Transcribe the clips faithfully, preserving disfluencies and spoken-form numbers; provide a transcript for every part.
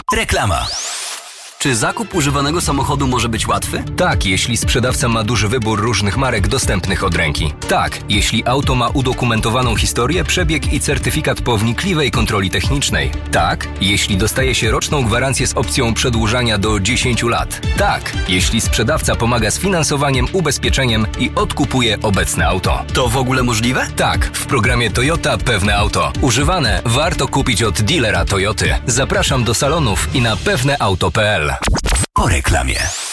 Reklama. Czy zakup używanego samochodu może być łatwy? Tak, jeśli sprzedawca ma duży wybór różnych marek dostępnych od ręki. Tak, jeśli auto ma udokumentowaną historię, przebieg i certyfikat po wnikliwej kontroli technicznej. Tak, jeśli dostaje się roczną gwarancję z opcją przedłużania do dziesięciu lat. Tak, jeśli sprzedawca pomaga z finansowaniem, ubezpieczeniem i odkupuje obecne auto. To w ogóle możliwe? Tak, w programie Toyota Pewne Auto. Używane warto kupić od dealera Toyoty. Zapraszam do salonów i na pewneauto kropka p l. Po reklamie.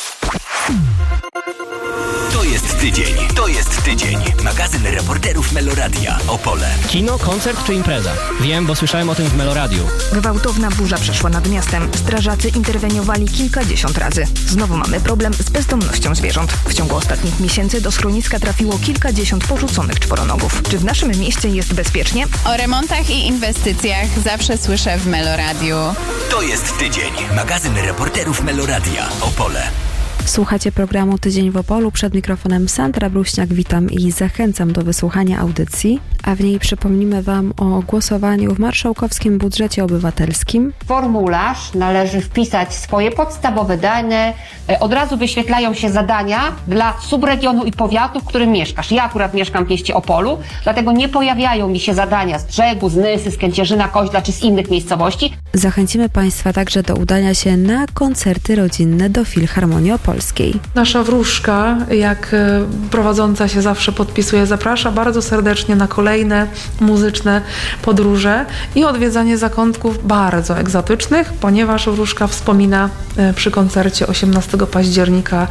To jest tydzień. To jest tydzień. Magazyn reporterów Meloradia. Opole. Kino, koncert czy impreza? Wiem, bo słyszałem o tym w Meloradiu. Gwałtowna burza przeszła nad miastem. Strażacy interweniowali kilkadziesiąt razy. Znowu mamy problem z bezdomnością zwierząt. W ciągu ostatnich miesięcy do schroniska trafiło kilkadziesiąt porzuconych czworonogów. Czy w naszym mieście jest bezpiecznie? O remontach i inwestycjach zawsze słyszę w Meloradiu. To jest tydzień. Magazyn reporterów Meloradia. Opole. Słuchacie programu Tydzień w Opolu. Przed mikrofonem Sandra Bruśniak. Witam i zachęcam do wysłuchania audycji, a w niej przypomnimy Wam o głosowaniu w marszałkowskim budżecie obywatelskim. Formularz należy wpisać swoje podstawowe dane. Od razu wyświetlają się zadania dla subregionu i powiatu, w którym mieszkasz. Ja akurat mieszkam w mieście Opolu, dlatego nie pojawiają mi się zadania z Brzegu, z Nysy, z Kędzierzyna, Koźla czy z innych miejscowości. Zachęcimy Państwa także do udania się na koncerty rodzinne do Filharmonii Opolskiej. Nasza wróżka, jak prowadząca się zawsze podpisuje, zaprasza bardzo serdecznie na kolejne muzyczne podróże i odwiedzanie zakątków bardzo egzotycznych, ponieważ wróżka wspomina przy koncercie osiemnastego października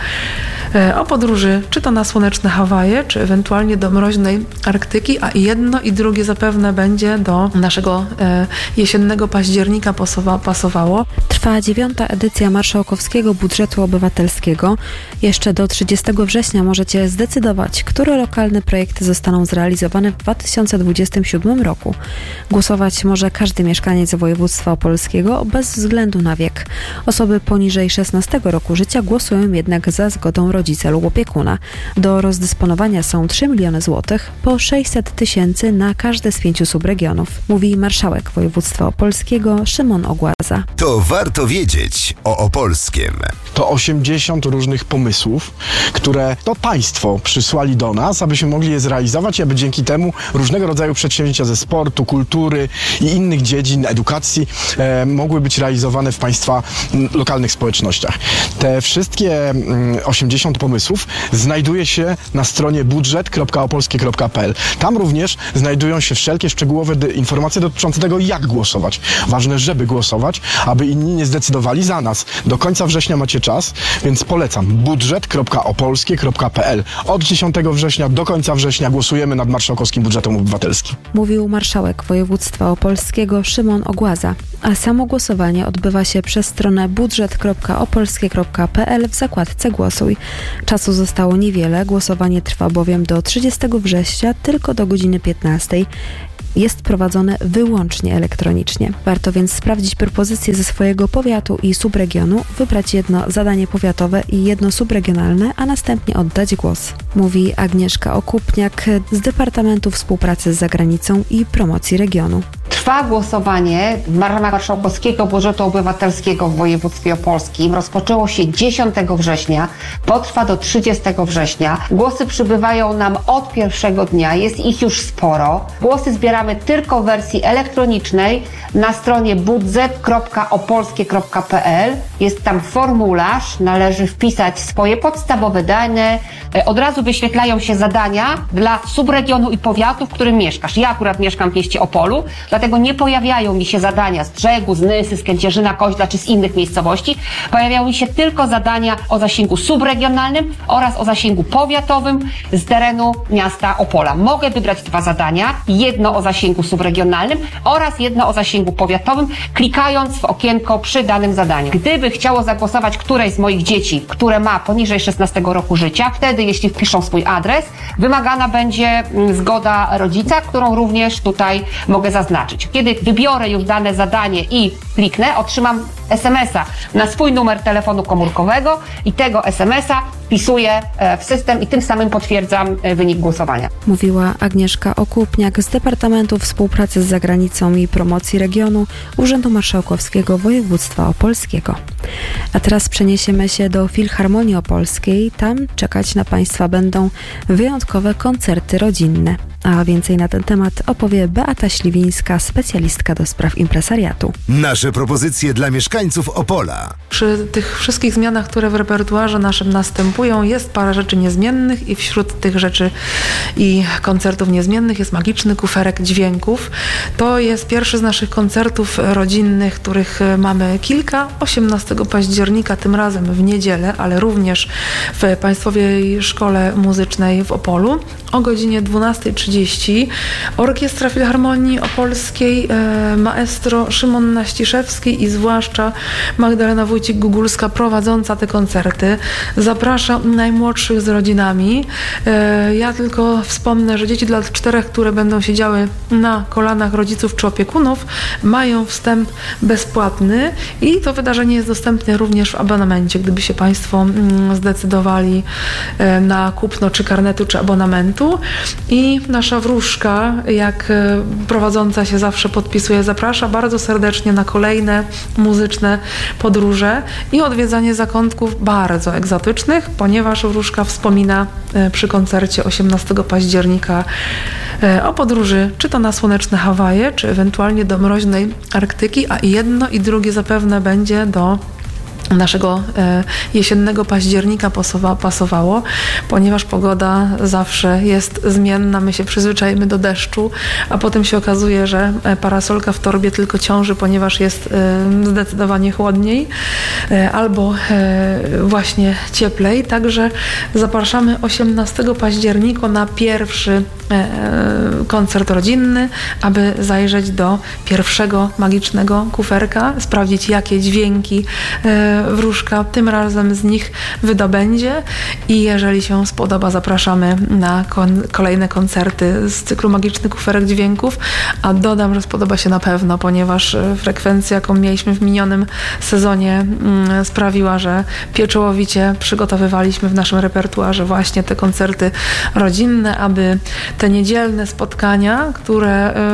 o podróży czy to na słoneczne Hawaje, czy ewentualnie do mroźnej Arktyki, a jedno i drugie zapewne będzie do naszego jesiennego października pasowało. Trwa dziewiąta edycja marszałkowskiego budżetu obywatelskiego. Jeszcze do trzydziestego września możecie zdecydować, które lokalne projekty zostaną zrealizowane w dwa tysiące dwudziestym siódmym roku. Głosować może każdy mieszkaniec województwa opolskiego bez względu na wiek. Osoby poniżej szesnastego roku życia głosują jednak za zgodą rodzica lub opiekuna. Do rozdysponowania są trzy miliony złotych, po sześćset tysięcy na każde z pięciu subregionów, mówi marszałek województwa opolskiego Szymon Ogłaza. To warto wiedzieć o Opolskiem. To osiemdziesiąt różnych pomysłów, które to państwo przysłali do nas, abyśmy mogli je zrealizować i aby dzięki temu różnego rodzaju przedsięwzięcia ze sportu, kultury i innych dziedzin edukacji e, mogły być realizowane w państwa m, lokalnych społecznościach. Te wszystkie m, osiemdziesiąt pomysłów znajduje się na stronie budżet kropka opolskie kropka p l. Tam również znajdują się wszelkie szczegółowe de- informacje dotyczące tego, jak głosować. Ważne, żeby głosować, aby inni nie zdecydowali za nas. Do końca września macie czas, więc polecam budżet kropka opolskie kropka p l. Od dziesiątego września do końca września głosujemy nad marszałkowskim budżetem obywatelskim. Mówił marszałek województwa opolskiego Szymon Ogłaza, a samo głosowanie odbywa się przez stronę budżet kropka opolskie kropka p l w zakładce Głosuj. Czasu zostało niewiele, głosowanie trwa bowiem do trzydziestego września tylko do godziny piętnastej. Jest prowadzone wyłącznie elektronicznie. Warto więc sprawdzić propozycje ze swojego powiatu i subregionu, wybrać jedno zadanie powiatowe i jedno subregionalne, a następnie oddać głos. Mówi Agnieszka Okupniak z Departamentu Współpracy z Zagranicą i Promocji Regionu. Trwa głosowanie w ramach marszałkowskiego budżetu obywatelskiego w województwie opolskim. Rozpoczęło się dziesiątego września, potrwa do trzydziestego września. Głosy przybywają nam od pierwszego dnia, jest ich już sporo. Głosy zbieramy tylko w wersji elektronicznej na stronie budżet kropka opolskie kropka p l. Jest tam formularz, należy wpisać swoje podstawowe dane. Od razu wyświetlają się zadania dla subregionu i powiatu, w którym mieszkasz. Ja akurat mieszkam w mieście Opolu, dlatego nie pojawiają mi się zadania z Brzegu, z Nysy, z Kędzierzyna, Koźla czy z innych miejscowości. Pojawiają mi się tylko zadania o zasięgu subregionalnym oraz o zasięgu powiatowym z terenu miasta Opola. Mogę wybrać dwa zadania, jedno o zasięgu subregionalnym oraz jedno o zasięgu powiatowym, klikając w okienko przy danym zadaniu. Gdyby chciało zagłosować któreś z moich dzieci, które ma poniżej szesnastego roku życia, wtedy jeśli wpiszą swój adres, wymagana będzie zgoda rodzica, którą również tutaj mogę zaznaczyć. Kiedy wybiorę już dane zadanie i kliknę, otrzymam es em es a na swój numer telefonu komórkowego i tego es em es a wpisuję w system i tym samym potwierdzam wynik głosowania. Mówiła Agnieszka Okupniak z Departamentu Współpracy z Zagranicą i Promocji Regionu Urzędu Marszałkowskiego Województwa Opolskiego. A teraz przeniesiemy się do Filharmonii Opolskiej. Tam czekać na Państwa będą wyjątkowe koncerty rodzinne. A więcej na ten temat opowie Beata Śliwińska, specjalistka do spraw impresariatu. Nasze propozycje dla mieszkańców Opola. Przy tych wszystkich zmianach, które w repertuarze naszym następują, jest parę rzeczy niezmiennych i wśród tych rzeczy i koncertów niezmiennych jest magiczny kuferek dźwięków. To jest pierwszy z naszych koncertów rodzinnych, których mamy kilka. osiemnastego października, tym razem w niedzielę, ale również w Państwowej Szkole Muzycznej w Opolu o godzinie dwunastej trzydzieści. Orkiestra Filharmonii Opolskiej, e, maestro Szymon Naściszewski i zwłaszcza Magdalena Wójcik-Gugulska prowadząca te koncerty. Zaprasza najmłodszych z rodzinami. E, ja tylko wspomnę, że dzieci do lat czterech, które będą siedziały na kolanach rodziców czy opiekunów, mają wstęp bezpłatny i to wydarzenie jest dostępne również w abonamencie, gdyby się Państwo mm, zdecydowali e, na kupno czy karnetu, czy abonamentu. I nasza wróżka, jak prowadząca się zawsze podpisuje, zaprasza bardzo serdecznie na kolejne muzyczne podróże i odwiedzanie zakątków bardzo egzotycznych, ponieważ wróżka wspomina przy koncercie osiemnastego października o podróży czy to na słoneczne Hawaje, czy ewentualnie do mroźnej Arktyki, a jedno i drugie zapewne będzie do naszego e, jesiennego października pasowa, pasowało, ponieważ pogoda zawsze jest zmienna, my się przyzwyczajemy do deszczu, a potem się okazuje, że parasolka w torbie tylko ciąży, ponieważ jest e, zdecydowanie chłodniej e, albo e, właśnie cieplej. Także zapraszamy osiemnastego października na pierwszy e, koncert rodzinny, aby zajrzeć do pierwszego magicznego kuferka, sprawdzić, jakie dźwięki e, wróżka tym razem z nich wydobędzie i jeżeli się spodoba, zapraszamy na kon- kolejne koncerty z cyklu Magiczny Kuferek Dźwięków, a dodam, że spodoba się na pewno, ponieważ frekwencja, jaką mieliśmy w minionym sezonie mm, sprawiła, że pieczołowicie przygotowywaliśmy w naszym repertuarze właśnie te koncerty rodzinne, aby te niedzielne spotkania, które y,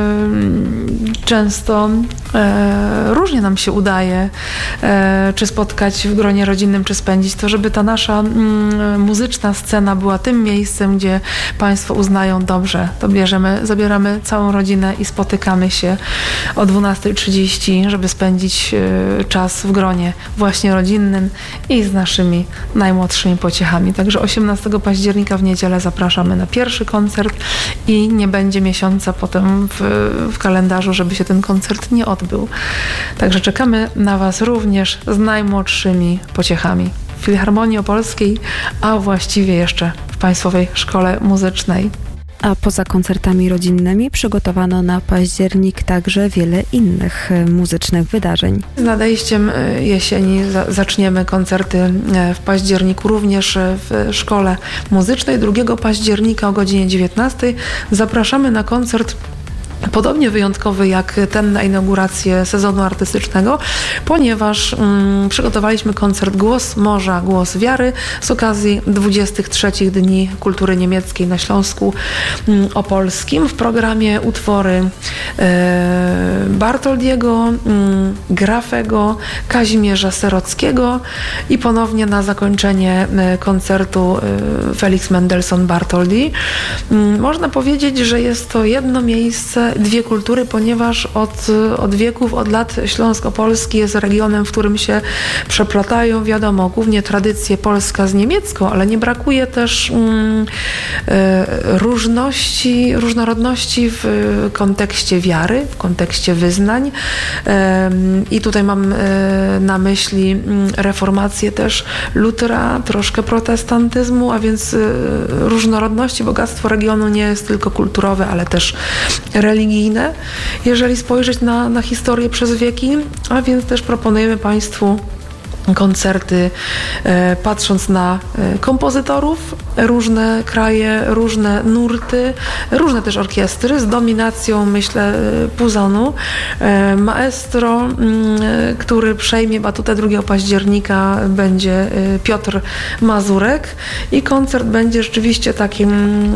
często y, różnie nam się udaje, y, czy spotkać w gronie rodzinnym, czy spędzić, to żeby ta nasza mm, muzyczna scena była tym miejscem, gdzie Państwo uznają, dobrze, to bierzemy, zabieramy całą rodzinę i spotykamy się o dwunastej trzydzieści, żeby spędzić y, czas w gronie właśnie rodzinnym i z naszymi najmłodszymi pociechami. Także osiemnastego października w niedzielę zapraszamy na pierwszy koncert i nie będzie miesiąca potem w, w kalendarzu, żeby się ten koncert nie odbył. Także czekamy na Was również z najmłodszymi pociechami w Filharmonii Opolskiej, a właściwie jeszcze w Państwowej Szkole Muzycznej. A poza koncertami rodzinnymi przygotowano na październik także wiele innych muzycznych wydarzeń. Z nadejściem jesieni zaczniemy koncerty w październiku również w Szkole Muzycznej. drugiego października o godzinie dziewiętnastej zapraszamy na koncert podobnie wyjątkowy jak ten na inaugurację sezonu artystycznego, ponieważ mm, przygotowaliśmy koncert Głos Morza, Głos Wiary z okazji dwudziestych trzecich Dni Kultury Niemieckiej na Śląsku mm, Opolskim. W programie utwory e, Bartoldiego, mm, Grafego, Kazimierza Serockiego i ponownie na zakończenie e, koncertu e, Felix Mendelssohn Bartholdy. Mm, można powiedzieć, że jest to jedno miejsce, dwie kultury, ponieważ od, od wieków, od lat Śląsk Opolski jest regionem, w którym się przeplatają, wiadomo, głównie tradycje polska z niemiecką, ale nie brakuje też mm, e, różności, różnorodności w kontekście wiary, w kontekście wyznań. E, I tutaj mam e, na myśli reformację też Lutera, troszkę protestantyzmu, a więc e, różnorodności, bogactwo regionu nie jest tylko kulturowe, ale też religijne. Jeżeli spojrzeć na, na historię przez wieki, a więc też proponujemy Państwu koncerty, patrząc na kompozytorów, różne kraje, różne nurty, różne też orkiestry z dominacją, myślę, Puzonu. Maestro, który przejmie batutę drugiego października, będzie Piotr Mazurek i koncert będzie rzeczywiście takim,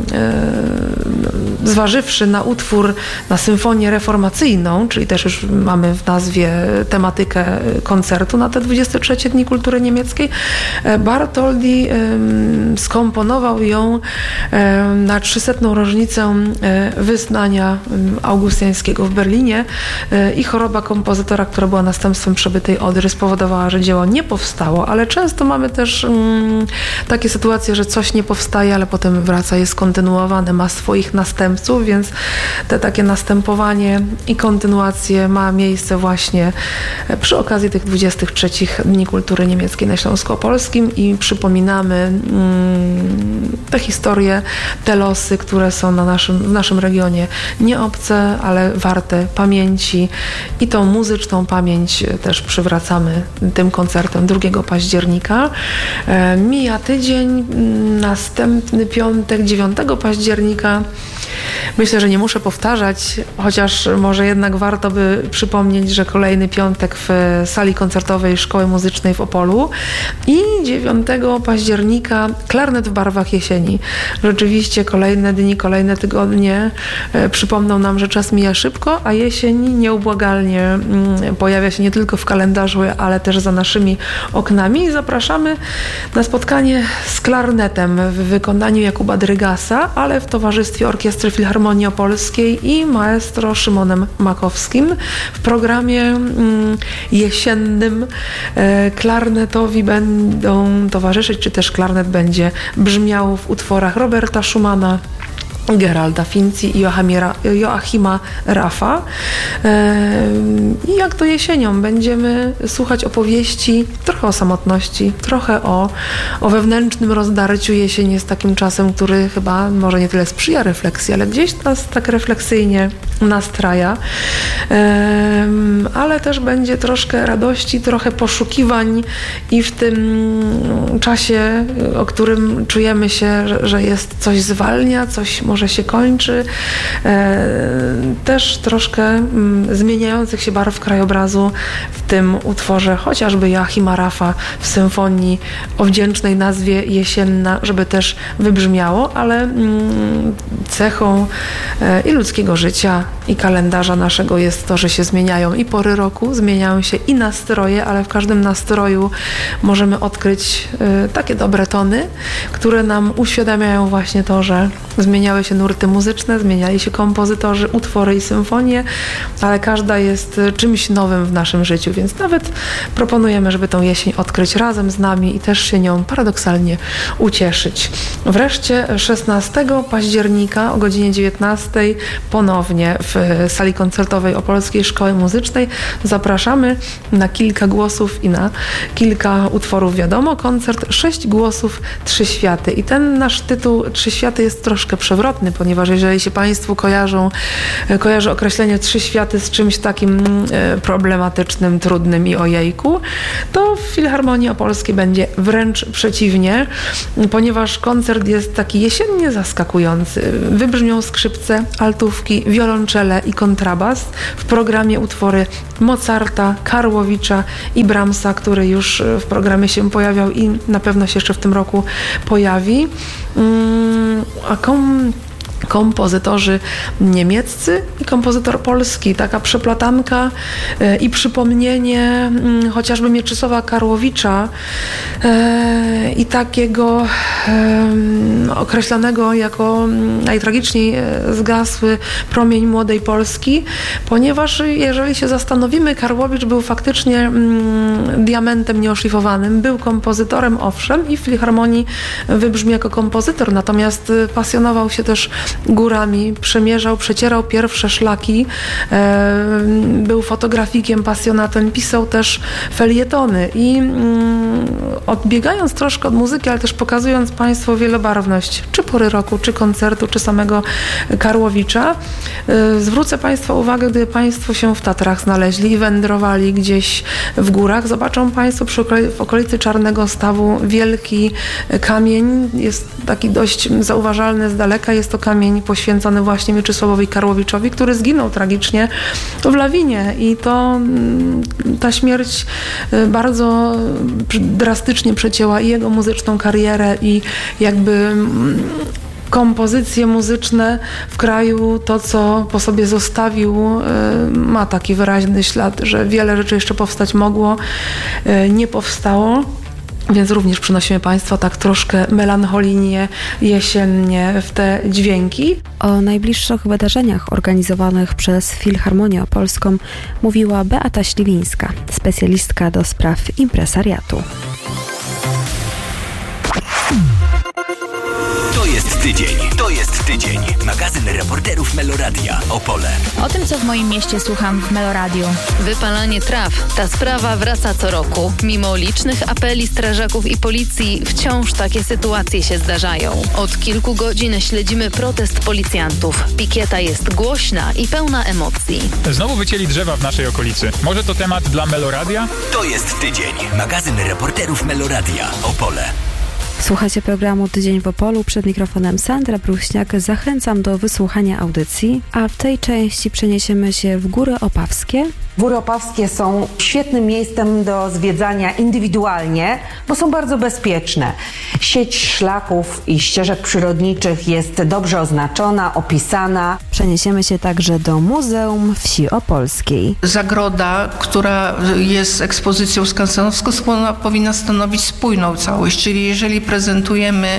zważywszy na utwór, na symfonię reformacyjną, czyli też już mamy w nazwie tematykę koncertu na te dwudzieste trzecie Dni Kultury Niemieckiej, Bartholdy skomponował ją na trzysetną rocznicę wyznania augustiańskiego w Berlinie i choroba kompozytora, która była następstwem przebytej Odry, spowodowała, że dzieło nie powstało, ale często mamy też mm, takie sytuacje, że coś nie powstaje, ale potem wraca, jest kontynuowane, ma swoich następców, więc te takie następowanie i kontynuacje ma miejsce właśnie przy okazji tych dwudziestych trzecich Dni Kultury Niemieckiej na Śląsku Opolskim i przypominamy mm, te historie, te losy, które są na naszym, w naszym regionie nie obce, ale warte pamięci i tą muzyczną pamięć też przywracamy tym koncertem drugiego października. E, mija tydzień, następny piątek, dziewiątego października. Myślę, że nie muszę powtarzać, chociaż może jednak warto by przypomnieć, że kolejny piątek w sali koncertowej Szkoły Muzycznej w Opolu i dziewiątego października klarnet w barwach jesieni. Rzeczywiście kolejne dni, kolejne tygodnie e, przypomną nam, że czas mija szybko, a jesień nieubłagalnie mm, pojawia się nie tylko w kalendarzu, ale też za naszymi oknami. I zapraszamy na spotkanie z klarnetem w wykonaniu Jakuba Drygasa, ale w towarzystwie Orkiestry Filharmonii Opolskiej i maestro Szymonem Makowskim. W programie mm, jesiennym e, klarnetowi będą towarzyszyć, czy też klarnet będzie brzmiał w utworach Roberta Schumana, Geralda Finzi i Joachima Raffa. I jak to jesienią będziemy słuchać opowieści trochę o samotności, trochę o, o wewnętrznym rozdarciu. Jesień jest takim czasem, który chyba może nie tyle sprzyja refleksji, ale gdzieś nas tak refleksyjnie nastraja. Ale też będzie troszkę radości, trochę poszukiwań i w tym czasie, o którym czujemy się, że, że jest coś zwalnia, coś może się kończy, e, też troszkę m, zmieniających się barw krajobrazu w tym utworze chociażby Joachima Raffa w symfonii o wdzięcznej nazwie Jesienna, żeby też wybrzmiało, ale m, cechą e, i ludzkiego życia, i kalendarza naszego jest to, że się zmieniają i pory roku, zmieniają się i nastroje, ale w każdym nastroju możemy odkryć e, takie dobre tony, które nam uświadamiają właśnie to, że zmieniały się nurty muzyczne, zmieniali się kompozytorzy, utwory i symfonie, ale każda jest czymś nowym w naszym życiu, więc nawet proponujemy, żeby tą jesień odkryć razem z nami i też się nią paradoksalnie ucieszyć. Wreszcie szesnastego października o godzinie dziewiętnastej ponownie w sali koncertowej Opolskiej Szkoły Muzycznej zapraszamy na kilka głosów i na kilka utworów. Wiadomo, koncert Sześć głosów, Trzy światy. I ten nasz tytuł Trzy światy jest troszkę przewrotny, ponieważ jeżeli się Państwu kojarzą, kojarzy określenie Trzy światy z czymś takim problematycznym, trudnym i ojejku, to w Filharmonii Opolskiej będzie wręcz przeciwnie, ponieważ koncert jest taki jesiennie zaskakujący. Wybrzmią skrzypce, altówki, wiolonczele i kontrabas. W programie utwory Mozarta, Karłowicza i Brahmsa, który już w programie się pojawiał i na pewno się jeszcze w tym roku pojawi. A kom kompozytorzy niemieccy i kompozytor polski. Taka przeplatanka e, i przypomnienie m, chociażby Mieczysława Karłowicza e, i takiego e, określanego jako najtragiczniej zgasły promień młodej Polski, ponieważ jeżeli się zastanowimy, Karłowicz był faktycznie m, diamentem nieoszlifowanym. Był kompozytorem, owszem, i w Filharmonii wybrzmi jako kompozytor, natomiast pasjonował się też górami, przemierzał, przecierał pierwsze szlaki, e, był fotografikiem, pasjonatem, pisał też felietony i mm, odbiegając troszkę od muzyki, ale też pokazując Państwu wielobarwność, czy pory roku, czy koncertu, czy samego Karłowicza. Zwrócę Państwa uwagę, gdy Państwo się w Tatrach znaleźli i wędrowali gdzieś w górach, zobaczą Państwo przy okolicy, w okolicy Czarnego Stawu wielki kamień, jest taki dość zauważalny z daleka, jest to kamień poświęcony właśnie Mieczysławowi Karłowiczowi, który zginął tragicznie w lawinie i to ta śmierć bardzo drastycznie przecięła i jego muzyczną karierę i jakby kompozycje muzyczne w kraju, to co po sobie zostawił, ma taki wyraźny ślad, że wiele rzeczy jeszcze powstać mogło, nie powstało. Więc również przynosimy Państwu tak troszkę melancholijnie, jesiennie w te dźwięki. O najbliższych wydarzeniach organizowanych przez Filharmonię Opolską mówiła Beata Śliwińska, specjalistka do spraw impresariatu. To jest tydzień, to jest tydzień. Magazyn reporterów Meloradia Opole. O tym, co w moim mieście słucham w Meloradiu. Wypalanie traw. Ta sprawa wraca co roku. Mimo licznych apeli strażaków i policji, wciąż takie sytuacje się zdarzają. Od kilku godzin śledzimy protest policjantów. Pikieta jest głośna i pełna emocji. Znowu wycięli drzewa w naszej okolicy. Może to temat dla Meloradia? To jest tydzień. Magazyn reporterów Meloradia Opole. Słuchacie programu Tydzień w Opolu, przed mikrofonem Sandra Bruśniak. Zachęcam do wysłuchania audycji, a w tej części przeniesiemy się w Góry Opawskie. Góry Opawskie są świetnym miejscem do zwiedzania indywidualnie, bo są bardzo bezpieczne. Sieć szlaków i ścieżek przyrodniczych jest dobrze oznaczona, opisana. Przeniesiemy się także do Muzeum Wsi Opolskiej. Zagroda, która jest ekspozycją skansenowską, ona powinna stanowić spójną całość, czyli jeżeli prezentujemy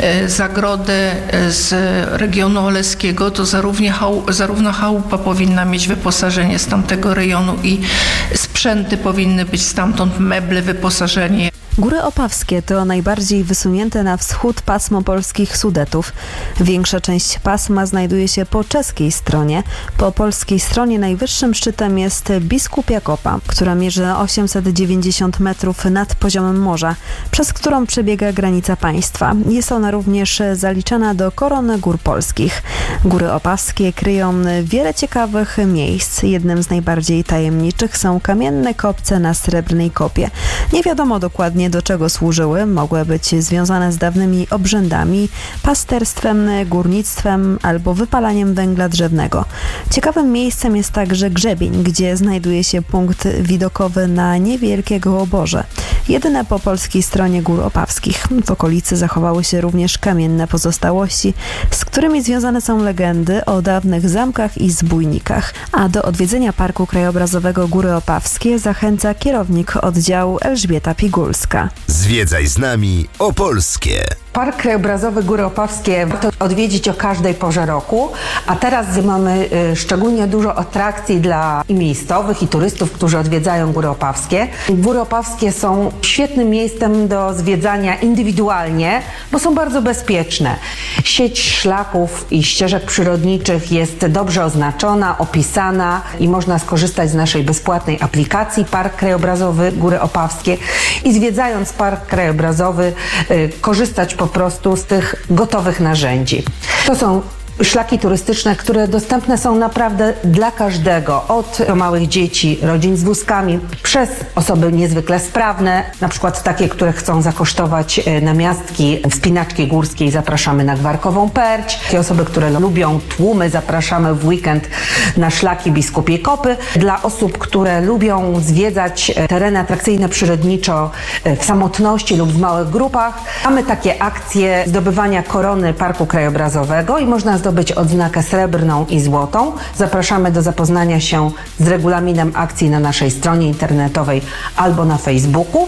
zagrodę z regionu oleskiego, to zarówno, chał, zarówno chałupa powinna mieć wyposażenie z tamtego rejonu i sprzęty powinny być stamtąd, meble, wyposażenie. Góry Opawskie to najbardziej wysunięte na wschód pasmo polskich Sudetów. Większa część pasma znajduje się po czeskiej stronie. Po polskiej stronie najwyższym szczytem jest Biskupia Kopa, która mierzy osiemset dziewięćdziesiąt metrów nad poziomem morza, przez którą przebiega granica państwa. Jest ona również zaliczana do korony gór polskich. Góry Opawskie kryją wiele ciekawych miejsc. Jednym z najbardziej tajemniczych są kamienne kopce na Srebrnej Kopie. Nie wiadomo dokładnie, do czego służyły. Mogły być związane z dawnymi obrzędami, pasterstwem, górnictwem albo wypalaniem węgla drzewnego. Ciekawym miejscem jest także grzebień, gdzie znajduje się punkt widokowy na niewielkiego oborze. Jedyne po polskiej stronie Gór Opawskich. W okolicy zachowały się również kamienne pozostałości, z którymi związane są legendy o dawnych zamkach i zbójnikach. A do odwiedzenia Parku Krajobrazowego Góry Opawskie zachęca kierownik oddziału Elżbieta Pigulska. Zwiedzaj z nami Opolskie. Park Krajobrazowy Góry Opawskie warto odwiedzić o każdej porze roku, a teraz mamy y, szczególnie dużo atrakcji dla i miejscowych, i turystów, którzy odwiedzają Góry Opawskie. Góry Opawskie są świetnym miejscem do zwiedzania indywidualnie, bo są bardzo bezpieczne. Sieć szlaków i ścieżek przyrodniczych jest dobrze oznaczona, opisana i można skorzystać z naszej bezpłatnej aplikacji Park Krajobrazowy Góry Opawskie i zwiedzając Park Krajobrazowy y, korzystać po prostu z tych gotowych narzędzi. To są szlaki turystyczne, które dostępne są naprawdę dla każdego, od małych dzieci, rodzin z wózkami, przez osoby niezwykle sprawne, na przykład takie, które chcą zakosztować namiastki wspinaczki górskiej, zapraszamy na Gwarkową Perć. Takie osoby, które lubią tłumy, zapraszamy w weekend na szlaki Biskupiej Kopy. Dla osób, które lubią zwiedzać tereny atrakcyjne przyrodniczo w samotności lub w małych grupach, mamy takie akcje zdobywania korony Parku Krajobrazowego i można zdobyć być odznakę srebrną i złotą. Zapraszamy do zapoznania się z regulaminem akcji na naszej stronie internetowej albo na Facebooku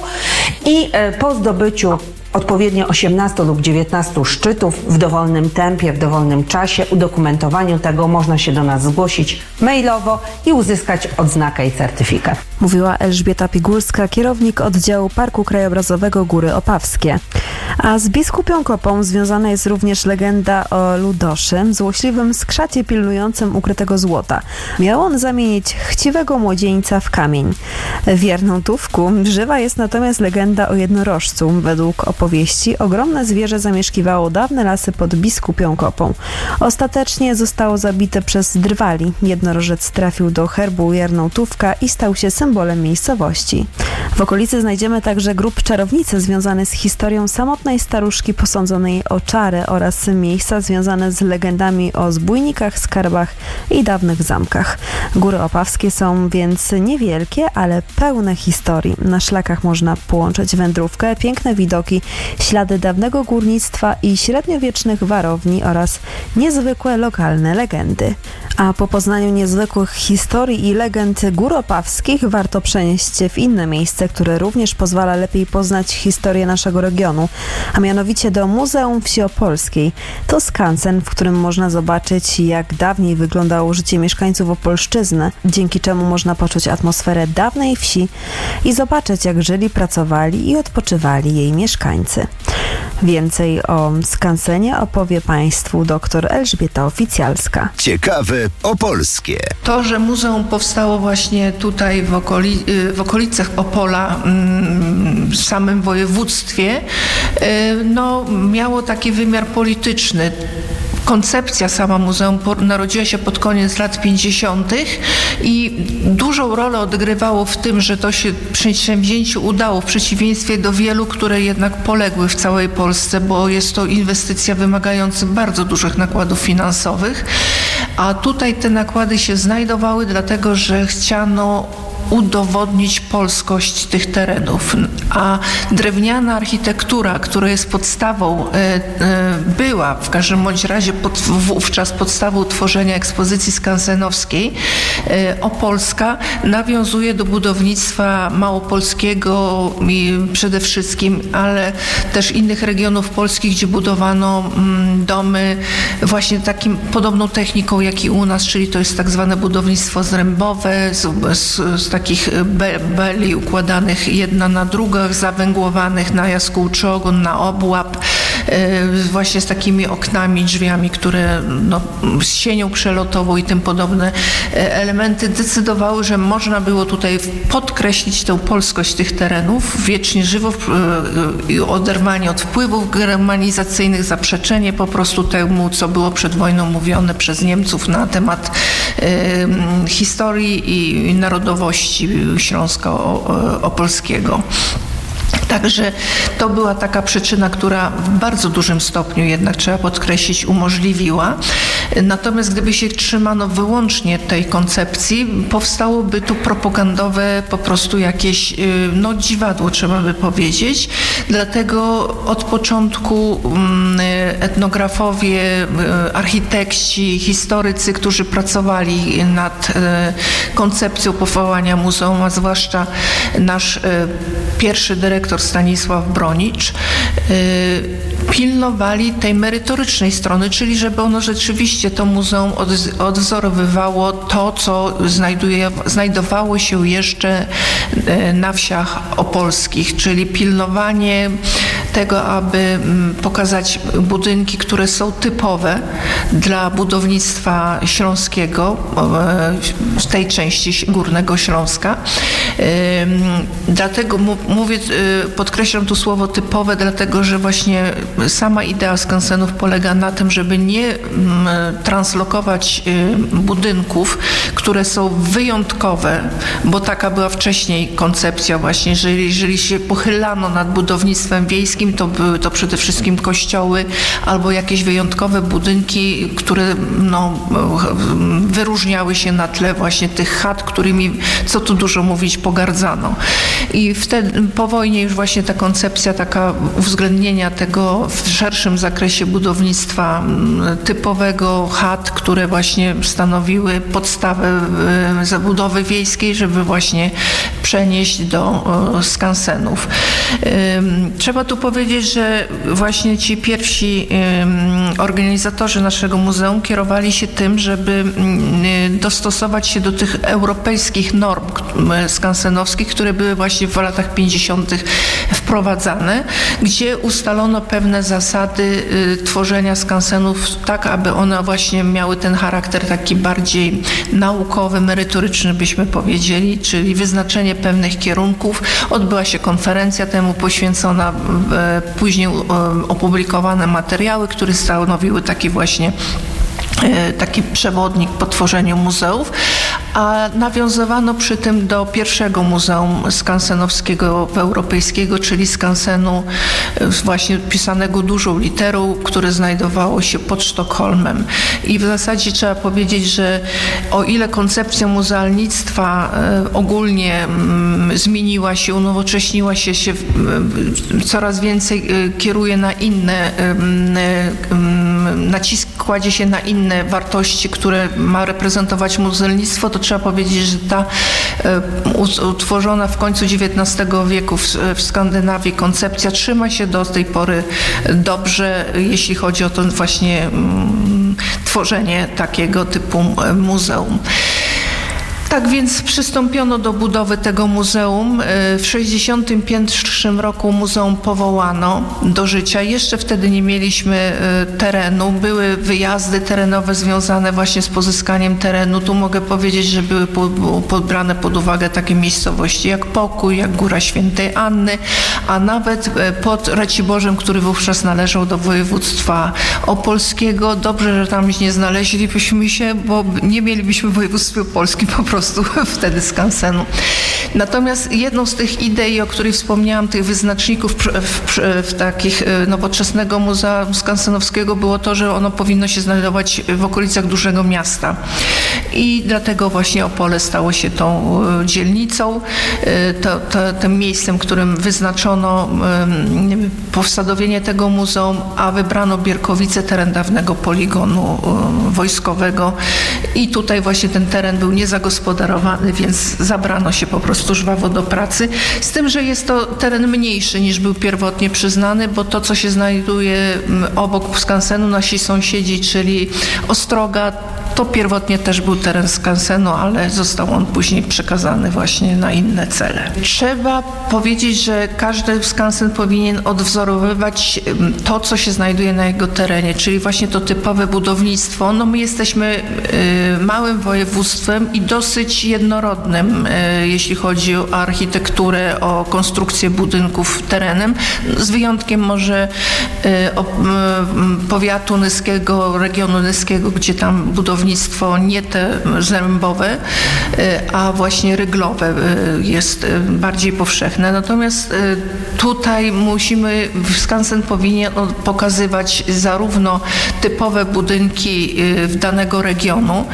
i po zdobyciu odpowiednio osiemnastu lub dziewiętnastu szczytów w dowolnym tempie, w dowolnym czasie, udokumentowaniu tego można się do nas zgłosić mailowo i uzyskać odznakę i certyfikat. Mówiła Elżbieta Pigulska, kierownik oddziału Parku Krajobrazowego Góry Opawskie. A z Biskupią Kopą związana jest również legenda o Ludoszy, złośliwym skrzacie pilnującym ukrytego złota. Miał on zamienić chciwego młodzieńca w kamień. W Jarnołtówku żywa jest natomiast legenda o jednorożcu. Według opowieści ogromne zwierzę zamieszkiwało dawne lasy pod Biskupią Kopą. Ostatecznie zostało zabite przez drwali. Jednorożec trafił do herbu Jarnołtówka i stał się symbolem miejscowości. W okolicy znajdziemy także grób czarownicy związany z historią samotnej staruszki posądzonej o czary oraz miejsca związane z legendami o zbójnikach, skarbach i dawnych zamkach. Góry Opawskie są więc niewielkie, ale pełne historii. Na szlakach można połączyć wędrówkę, piękne widoki, ślady dawnego górnictwa i średniowiecznych warowni oraz niezwykłe lokalne legendy. A po poznaniu niezwykłych historii i legend Gór Opawskich warto przenieść się w inne miejsce, które również pozwala lepiej poznać historię naszego regionu, a mianowicie do Muzeum Wsi Opolskiej. To skansen, w którym można zobaczyć, jak dawniej wyglądało życie mieszkańców Opolszczyzny, dzięki czemu można poczuć atmosferę dawnej wsi i zobaczyć, jak żyli, pracowali i odpoczywali jej mieszkańcy. Więcej o skansenie opowie Państwu dr Elżbieta Oficjalska. Ciekawe opolskie. To, że muzeum powstało właśnie tutaj w, okoli, w okolicach Opola, w samym województwie, no, miało taki wymiar polityczny. Koncepcja sama muzeum narodziła się pod koniec lat pięćdziesiątych i dużą rolę odgrywało w tym, że to się przedsięwzięciu udało, w przeciwieństwie do wielu, które jednak poległy w całej Polsce, bo jest to inwestycja wymagająca bardzo dużych nakładów finansowych, a tutaj te nakłady się znajdowały, dlatego że chciano udowodnić polskość tych terenów. A drewniana architektura, która jest podstawą, była w każdym bądź razie pod, wówczas podstawą tworzenia ekspozycji skansenowskiej, opolska nawiązuje do budownictwa małopolskiego i przede wszystkim, ale też innych regionów polskich, gdzie budowano domy właśnie takim podobną techniką, jak i u nas, czyli to jest tak zwane budownictwo zrębowe, z, z, z takich be, beli układanych jedna na drugą, zawęgłowanych na jaskółczy ogon, na obłap, yy, właśnie z takimi oknami, drzwiami, które no, z sienią przelotową i tym podobne elementy decydowały, że można było tutaj podkreślić tę polskość tych terenów, wiecznie żywo, yy, oderwanie od wpływów germanizacyjnych, zaprzeczenie po prostu temu, co było przed wojną mówione przez Niemców na temat yy, historii i narodowości Śląska Opolskiego. Także to była taka przyczyna, która w bardzo dużym stopniu jednak, trzeba podkreślić, umożliwiła. Natomiast gdyby się trzymano wyłącznie tej koncepcji, powstałoby tu propagandowe po prostu jakieś no, dziwadło, trzeba by powiedzieć. Dlatego od początku etnografowie, architekci, historycy, którzy pracowali nad koncepcją powołania muzeum, a zwłaszcza nasz pierwszy dyrektor Stanisław Bronicz, pilnowali tej merytorycznej strony, czyli żeby ono rzeczywiście, to muzeum odwzorowywało to, co znajduje, znajdowało się jeszcze na wsiach opolskich, czyli pilnowanie tego, aby pokazać budynki, które są typowe dla budownictwa śląskiego, z tej części Górnego Śląska. Dlatego mówię, podkreślam tu słowo typowe, dlatego że właśnie sama idea skansenów polega na tym, żeby nie translokować budynków, które są wyjątkowe, bo taka była wcześniej koncepcja właśnie, że jeżeli się pochylano nad budownictwem wiejskim, to były to przede wszystkim kościoły albo jakieś wyjątkowe budynki, które no, wyróżniały się na tle właśnie tych chat, którymi, co tu dużo mówić, pogardzano. I wtedy po wojnie już właśnie ta koncepcja taka uwzględnienia tego w szerszym zakresie budownictwa typowego chat, które właśnie stanowiły podstawę zabudowy wiejskiej, żeby właśnie przenieść do skansenów. Trzeba tu powiedzieć, że właśnie ci pierwsi organizatorzy naszego muzeum kierowali się tym, żeby dostosować się do tych europejskich norm skansenów skansenowskich, które były właśnie w latach pięćdziesiątych wprowadzane, gdzie ustalono pewne zasady tworzenia skansenów tak, aby one właśnie miały ten charakter taki bardziej naukowy, merytoryczny byśmy powiedzieli, czyli wyznaczenie pewnych kierunków. Odbyła się konferencja temu poświęcona, później opublikowane materiały, które stanowiły taki właśnie taki przewodnik po tworzeniu muzeów, a nawiązywano przy tym do pierwszego muzeum skansenowskiego europejskiego, czyli skansenu właśnie pisanego dużą literą, które znajdowało się pod Sztokholmem. I w zasadzie trzeba powiedzieć, że o ile koncepcja muzealnictwa ogólnie zmieniła się, unowocześniła się, się coraz więcej kieruje na inne, nacisk kładzie się na inne wartości, które ma reprezentować muzealnictwo, to trzeba powiedzieć, że ta utworzona w końcu dziewiętnastego wieku w, w Skandynawii koncepcja trzyma się do tej pory dobrze, jeśli chodzi o to właśnie mm, tworzenie takiego typu muzeum. Tak więc przystąpiono do budowy tego muzeum. W sześćdziesiątym pierwszym roku muzeum powołano do życia. Jeszcze wtedy nie mieliśmy terenu. Były wyjazdy terenowe związane właśnie z pozyskaniem terenu. Tu mogę powiedzieć, że były pobrane pod uwagę takie miejscowości jak Pokój, jak Góra Świętej Anny, a nawet pod Raciborzem, który wówczas należał do województwa opolskiego. Dobrze, że tam nie znaleźlibyśmy się, bo nie mielibyśmy w województwie opolskim po prostu wtedy skansenu. Natomiast jedną z tych idei, o której wspomniałam, tych wyznaczników w, w, w takich nowoczesnego Muzeum Skansenowskiego było to, że ono powinno się znajdować w okolicach dużego miasta. I dlatego właśnie Opole stało się tą dzielnicą, to, to, tym miejscem, którym wyznaczono powsadowienie tego muzeum, a wybrano Bierkowice, teren dawnego poligonu wojskowego. I tutaj właśnie ten teren był niezagospodarowany, więc zabrano się po prostu żwawo do pracy. Z tym, że jest to teren mniejszy niż był pierwotnie przyznany, bo to, co się znajduje obok skansenu, nasi sąsiedzi, czyli Ostroga, to pierwotnie też był teren skansenu, ale został on później przekazany właśnie na inne cele. Trzeba powiedzieć, że każdy skansen powinien odwzorowywać to, co się znajduje na jego terenie, czyli właśnie to typowe budownictwo. No my jesteśmy y, małym województwem i dosyć jednorodnym, y, jeśli chodzi o architekturę, o konstrukcję budynków terenem, z wyjątkiem może y, o, y, powiatu nyskiego, regionu nyskiego, gdzie tam budownictwo nie te zrębowe, a właśnie ryglowe jest bardziej powszechne. Natomiast tutaj musimy, skansen powinien pokazywać zarówno typowe budynki danego regionu,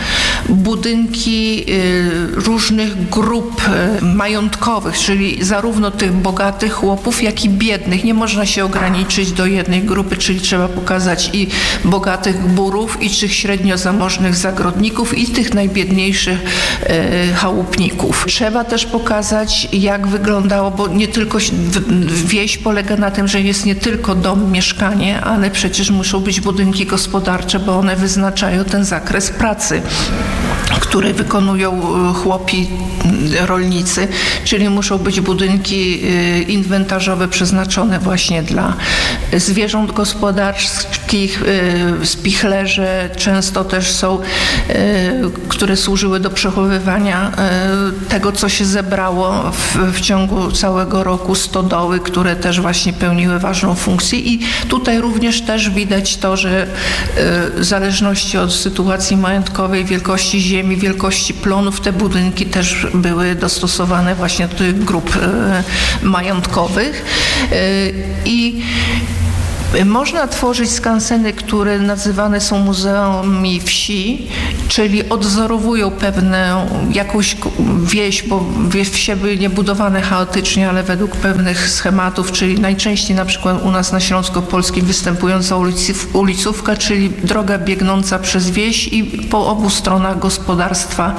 budynki różnych grup majątkowych, czyli zarówno tych bogatych chłopów, jak i biednych. Nie można się ograniczyć do jednej grupy, czyli trzeba pokazać i bogatych górów, i tych średnio zamożnych zagrodników, i tych najbiedniejszych e, chałupników. Trzeba też pokazać, jak wyglądało, bo nie tylko wieś polega na tym, że jest nie tylko dom, mieszkanie, ale przecież muszą być budynki gospodarcze, bo one wyznaczają ten zakres pracy, które wykonują chłopi, rolnicy, czyli muszą być budynki inwentarzowe przeznaczone właśnie dla zwierząt gospodarskich, spichlerze często też są, które służyły do przechowywania tego, co się zebrało w, w ciągu całego roku, stodoły, które też właśnie pełniły ważną funkcję i tutaj również też widać to, że w zależności od sytuacji majątkowej, wielkości ziemi, wielkości plonów, te budynki też były dostosowane właśnie do tych grup y, majątkowych y, i można tworzyć skanseny, które nazywane są muzeami wsi, czyli odwzorowują pewną jakąś wieś, bo wsie były nie budowane chaotycznie, ale według pewnych schematów, czyli najczęściej na przykład u nas na Śląsku Opolskim występująca ulicówka, czyli droga biegnąca przez wieś i po obu stronach gospodarstwa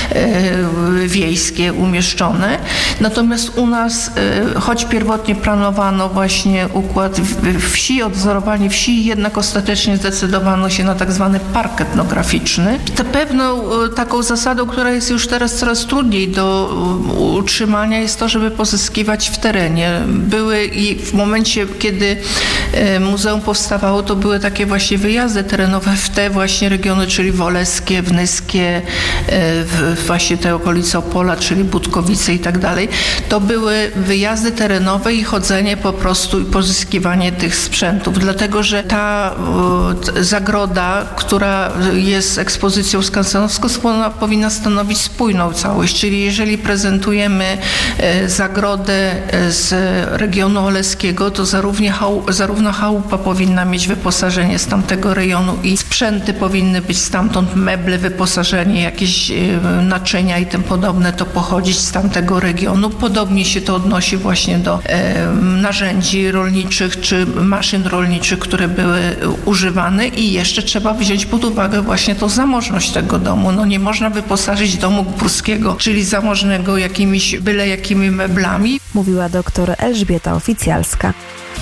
e, wiejskie umieszczone. Natomiast u nas, e, choć pierwotnie planowano właśnie układ wsi, wsi, odzorowanie wsi, jednak ostatecznie zdecydowano się na tak zwany park etnograficzny. To pewną taką zasadą, która jest już teraz coraz trudniej do utrzymania, jest to, żeby pozyskiwać w terenie. Były i w momencie, kiedy muzeum powstawało, to były takie właśnie wyjazdy terenowe w te właśnie regiony, czyli woleskie, wnyskie, właśnie te okolice Opola, czyli Budkowice i tak dalej. To były wyjazdy terenowe i chodzenie po prostu i pozyskiwanie tych sprzętów, dlatego że ta o, zagroda, która jest ekspozycją skansenowską, ona powinna stanowić spójną całość, czyli jeżeli prezentujemy e, zagrodę z regionu oleskiego, to zarówno, chał, zarówno chałupa powinna mieć wyposażenie z tamtego rejonu i sprzęty powinny być stamtąd, meble, wyposażenie, jakieś e, naczynia i tym podobne, to pochodzić z tamtego regionu. Podobnie się to odnosi właśnie do e, narzędzi rolniczych czy maszyn rolniczych, które były używane i jeszcze trzeba wziąć pod uwagę właśnie tą zamożność tego domu. No nie można wyposażyć domu górskiego, czyli zamożnego jakimiś, byle jakimi meblami. Mówiła doktor Elżbieta Oficjalska.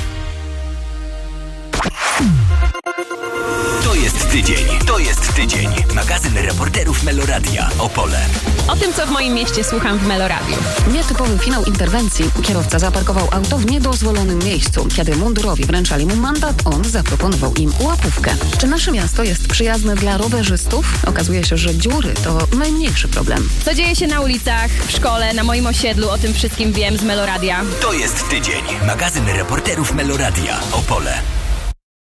To jest tydzień. To jest tydzień. Magazyn reporterów Meloradia. Opole. O tym, co w moim mieście słucham w Meloradiu. Nietypowy finał interwencji. Kierowca zaparkował auto w niedozwolonym miejscu. Kiedy mundurowi wręczali mu mandat, on zaproponował im łapówkę. Czy nasze miasto jest przyjazne dla rowerzystów? Okazuje się, że dziury to najmniejszy problem. Co dzieje się na ulicach, w szkole, na moim osiedlu, o tym wszystkim wiem z Meloradia. To jest tydzień. Magazyn reporterów Meloradia. Opole.